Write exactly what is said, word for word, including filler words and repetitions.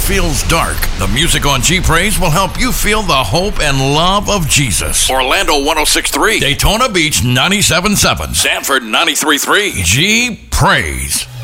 feels dark, the music on G Praise will help you feel the hope and love of Jesus. Orlando one oh six point three, Daytona Beach ninety-seven point seven, Sanford ninety-three point three. G Praise.